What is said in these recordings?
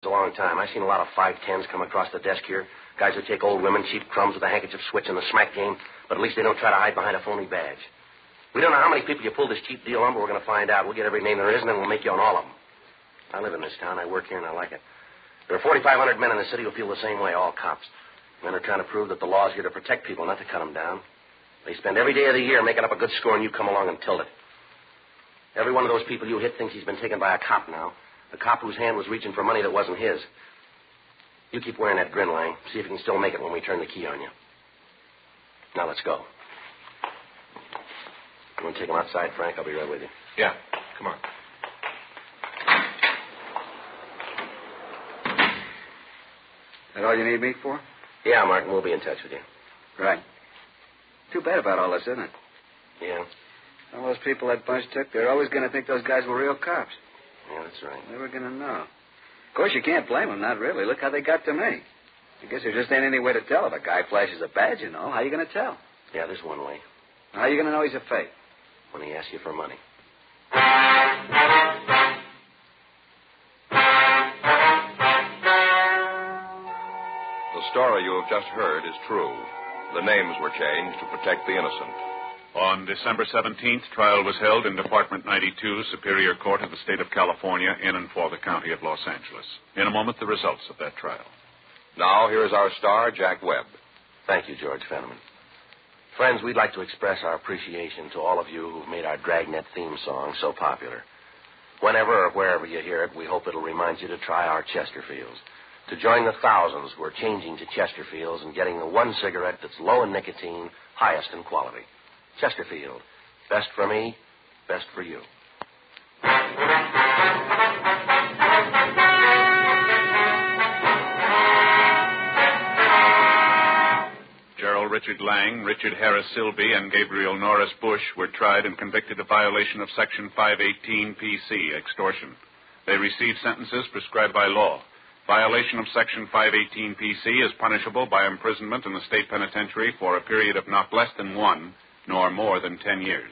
a long time. I've seen a lot of 510s come across the desk here. Guys who take old women, cheap crumbs with a handkerchief switch in the smack game, but at least they don't try to hide behind a phony badge. We don't know how many people you pulled this cheap deal on, but we're going to find out. We'll get every name there is, and then we'll make you on all of them. I live in this town. I work here, and I like it. There are 4,500 men in the city who feel the same way, all cops. Men are trying to prove that the law's here to protect people, not to cut them down. They spend every day of the year making up a good score, and you come along and tilt it. Every one of those people you hit thinks he's been taken by a cop now. A cop whose hand was reaching for money that wasn't his. You keep wearing that grin, Lang. See if you can still make it when we turn the key on you. Now, let's go. You want to take him outside, Frank? I'll be right with you. Yeah, come on. That all you need me for? Yeah, Martin, we'll be in touch with you. Right. Too bad about all this, isn't it? Yeah. All those people that bunch took, they're always going to think those guys were real cops. Yeah, that's right. Never going to know. Of course, you can't blame them, not really. Look how they got to me. I guess there just ain't any way to tell if a guy flashes a badge, you know. How you going to tell? Yeah, there's one way. How are you going to know he's a fake? When he asks you for money. The story you have just heard is true. The names were changed to protect the innocent. On December 17th, trial was held in Department 92, Superior Court of the State of California, in and for the County of Los Angeles. In a moment, the results of that trial. Now, here is our star, Jack Webb. Thank you, George Fenneman. Friends, we'd like to express our appreciation to all of you who've made our Dragnet theme song so popular. Whenever or wherever you hear it, we hope it'll remind you to try our Chesterfields, to join the thousands who are changing to Chesterfields and getting the one cigarette that's low in nicotine, highest in quality. Chesterfield. Best for me, best for you. Gerald Richard Lang, Richard Harris Silby, and Gabriel Norris Bush were tried and convicted of violation of Section 518 PC, extortion. They received sentences prescribed by law. Violation of Section 518 PC is punishable by imprisonment in the state penitentiary for a period of not less than 1 nor more than 10 years.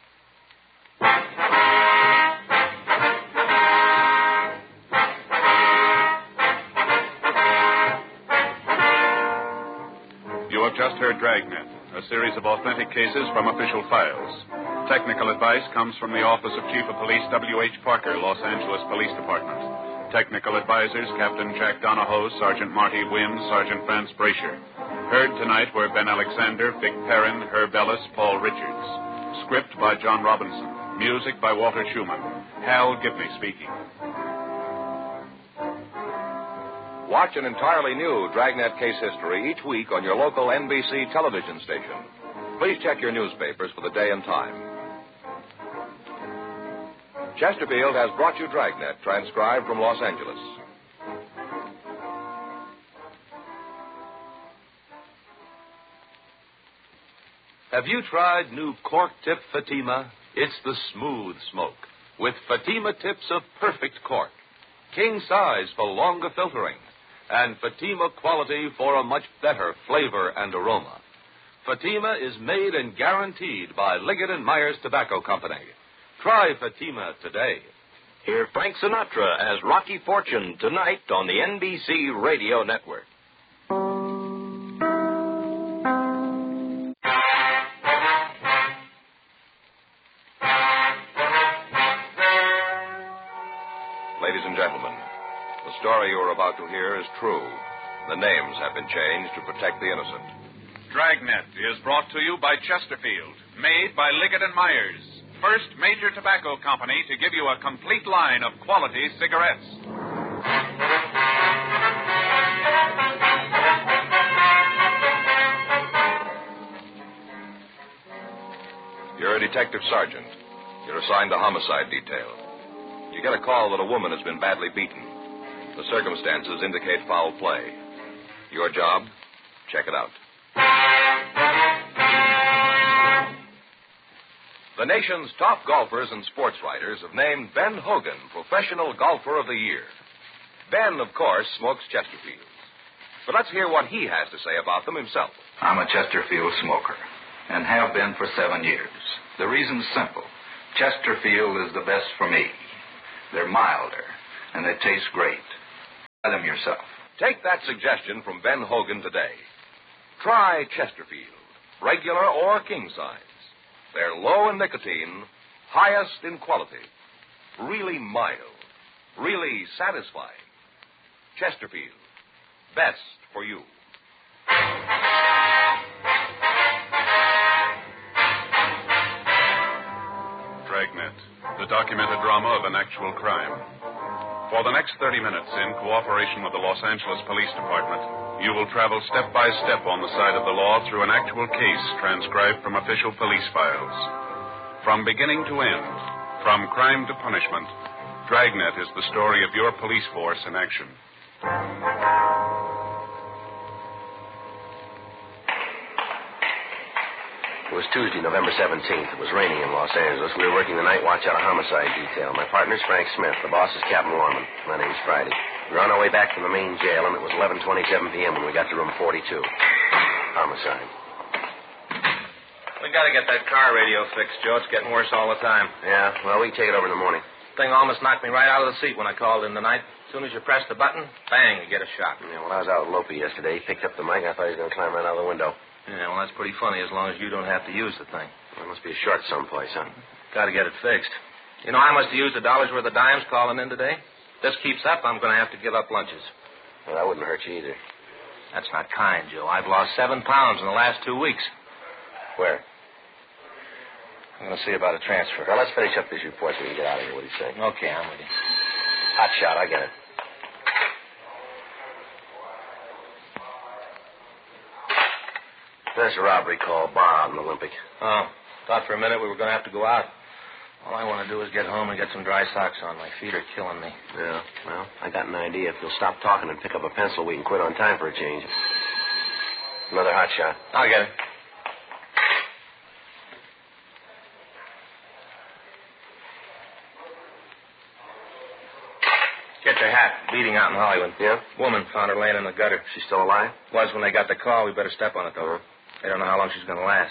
You have just heard Dragnet, a series of authentic cases from official files. Technical advice comes from the Office of Chief of Police W.H. Parker, Los Angeles Police Department. Technical advisors, Captain Jack Donahoe, Sergeant Marty Wynn, Sergeant France Brasher. Heard tonight were Ben Alexander, Vic Perrin, Herb Ellis, Paul Richards. Script by John Robinson. Music by Walter Schumann. Hal Gibney speaking. Watch an entirely new Dragnet case history each week on your local NBC television station. Please check your newspapers for the day and time. Chesterfield has brought you Dragnet, transcribed from Los Angeles. Have you tried new cork tip Fatima? It's the smooth smoke with Fatima tips of perfect cork, king size for longer filtering, and Fatima quality for a much better flavor and aroma. Fatima is made and guaranteed by Liggett & Myers Tobacco Company. Try Fatima today. Hear Frank Sinatra as Rocky Fortune tonight on the NBC Radio Network. Ladies and gentlemen, the story you are about to hear is true. The names have been changed to protect the innocent. Dragnet is brought to you by Chesterfield, made by Liggett & Myers, first major tobacco company to give you a complete line of quality cigarettes. You're a detective sergeant. You're assigned to homicide detail. You get a call that a woman has been badly beaten. The circumstances indicate foul play. Your job? Check it out. The nation's top golfers and sports writers have named Ben Hogan Professional Golfer of the Year. Ben, of course, smokes Chesterfields. But let's hear what he has to say about them himself. I'm a Chesterfield smoker and have been for 7 years. The reason's simple. Chesterfield is the best for me. They're milder, and they taste great. them yourself. Take that suggestion from Ben Hogan today. Try Chesterfield, regular or king size. They're low in nicotine, highest in quality, really mild, really satisfying. Chesterfield, best for you. Dragnet, the documented drama of an actual crime. For the next 30 minutes, in cooperation with the Los Angeles Police Department, you will travel step by step on the side of the law through an actual case transcribed from official police files. From beginning to end, from crime to punishment, Dragnet is the story of your police force in action. It was Tuesday, November 17th. It was raining in Los Angeles. We were working the night watch out of homicide detail. My partner's Frank Smith. The boss is Captain Lorman. My name's Friday. We were on our way back from the main jail, and it was 11:27 p.m. when we got to room 42. Homicide. We got to get that car radio fixed, Joe. It's getting worse all the time. Yeah, well, we can take it over in the morning. Thing almost knocked me right out of the seat when I called in tonight. As soon as you press the button, bang, you get a shot. Yeah, when I was out with Lopi yesterday, he picked up the mic, and I thought he was going to climb right out of the window. Yeah, well, that's pretty funny as long as you don't have to use the thing. Well, it must be a short someplace, huh? Got to get it fixed. You know, I must have used $1 worth of dimes calling in today. If this keeps up, I'm going to have to give up lunches. Well, that wouldn't hurt you either. That's not kind, Joe. I've lost 7 pounds in the last 2 weeks. Where? I'm going to see about a transfer. Well, let's finish up this report so we can get out of here. What do you say? Okay, I'm with you. Hot shot, I get it. There's a robbery call, bar out in Olympic. Oh, thought for a minute we were going to have to go out. All I want to do is get home and get some dry socks on. My feet are killing me. Yeah, well, I got an idea. If you'll stop talking and pick up a pencil, we can quit on time for a change. Another hot shot. I'll get it. Get your hat. Beating out in Hollywood. Yeah? Woman found her laying in the gutter. She's still alive? Was when they got the call. We better step on it, though. They don't know how long she's going to last.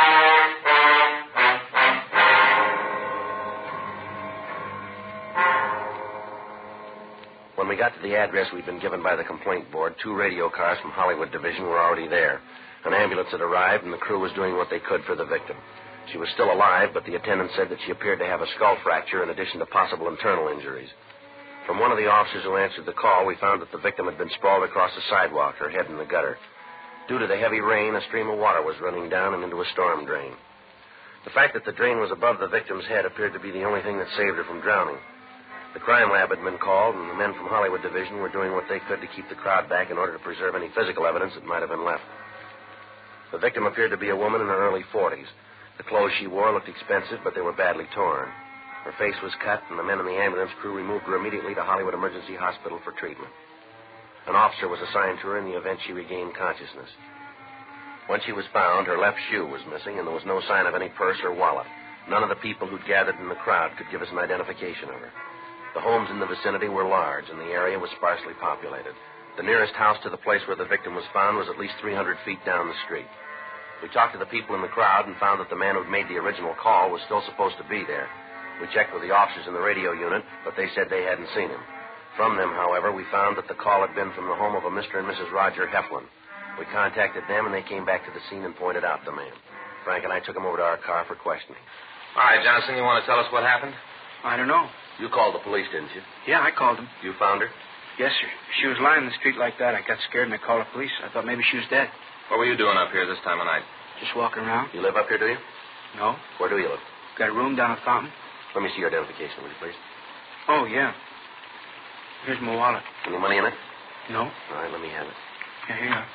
When we got to the address we'd been given by the complaint board, 2 radio cars from Hollywood Division were already there. An ambulance had arrived, and the crew was doing what they could for the victim. She was still alive, but the attendant said that she appeared to have a skull fracture in addition to possible internal injuries. From one of the officers who answered the call, we found that the victim had been sprawled across the sidewalk, her head in the gutter. Due to the heavy rain, a stream of water was running down and into a storm drain. The fact that the drain was above the victim's head appeared to be the only thing that saved her from drowning. The crime lab had been called, and the men from Hollywood Division were doing what they could to keep the crowd back in order to preserve any physical evidence that might have been left. The victim appeared to be a woman in her early 40s. The clothes she wore looked expensive, but they were badly torn. Her face was cut, and the men in the ambulance crew removed her immediately to Hollywood Emergency Hospital for treatment. An officer was assigned to her in the event she regained consciousness. When she was found, her left shoe was missing, and there was no sign of any purse or wallet. None of the people who'd gathered in the crowd could give us an identification of her. The homes in the vicinity were large, and the area was sparsely populated. The nearest house to the place where the victim was found was at least 300 feet down the street. We talked to the people in the crowd and found that the man who'd made the original call was still supposed to be there. We checked with the officers in the radio unit, but they said they hadn't seen him. From them, however, we found that the call had been from the home of a Mr. and Mrs. Roger Heflin. We contacted them, and they came back to the scene and pointed out the man. Frank and I took him over to our car for questioning. All right, Johnson, you want to tell us what happened? I don't know. You called the police, didn't you? Yeah, I called them. You found her? Yes, sir. She was lying in the street like that. I got scared and I called the police. I thought maybe she was dead. What were you doing up here this time of night? Just walking around. You live up here, do you? No. Where do you live? Got a room down at Fountain. Let me see your identification, will you, please? Oh, yeah. Here's my wallet. Any money in it? No. All right, let me have it. Yeah, here you are.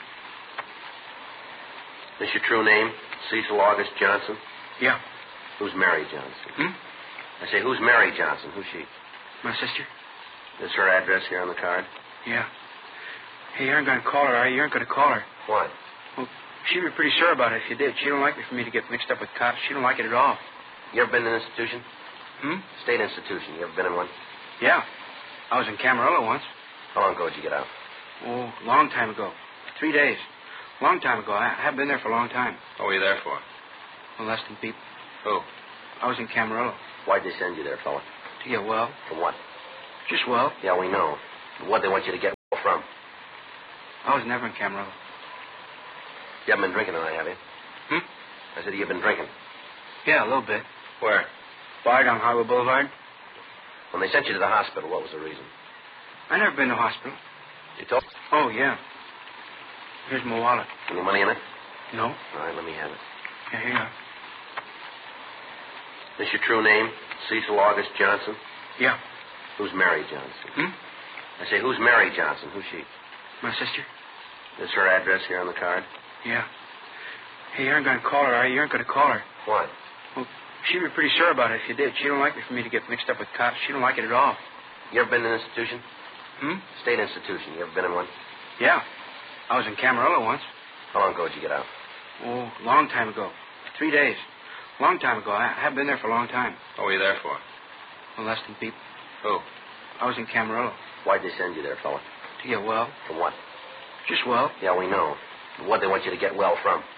This your true name? Cecil August Johnson? Yeah. Who's Mary Johnson? Hmm? I say, who's Mary Johnson? Who's she? My sister? Is her address here on the card? Yeah. Hey, you aren't going to call her, are you? You aren't going to call her. Why? Well, she'd be pretty sore about it if you did. She don't like it for me to get mixed up with cops. She don't like it at all. You ever been in an institution? Hmm? State institution. You ever been in one? Yeah. I was in Camarillo once. How long ago did you get out? Oh, long time ago. 3 days. Long time ago. I haven't been there for a long time. What were you there for? Molesting people. Who? I was in Camarillo. Why'd they send you there, fella? To get well. For what? Just well. Yeah, we know. What'd they want you to get From? I was never in Camarillo. You haven't been drinking tonight, have you? I said you've been drinking. Yeah, a little bit. Where? Bar down Hollywood Boulevard. When they sent you to the hospital, what was the reason? I never been to hospital. You told? Oh, yeah. Here's my wallet. Any money in it? No. All right, let me have it. Yeah, here you are. This your true name? Cecil August Johnson? Yeah. Who's Mary Johnson? I say, who's Mary Johnson? Who's she? My sister. Is her address here on the card? Yeah. Hey, you aren't going to call her, are you? You aren't going to call her. Why? Well, she'd be pretty sure about it if you did. She don't like it for me to get mixed up with cops. She don't like it at all. You ever been in an institution? State institution. You ever been in one? Yeah. I was in Camarillo once. How long ago did you get out? Oh, a long time ago. 3 days. Long time ago. I haven't been there for a long time. What were you there for? Molesting people. Who? I was in Camarillo. Why'd they send you there, fella? To get well. From what? Just well. Yeah, we know. What'd they want you to get well from?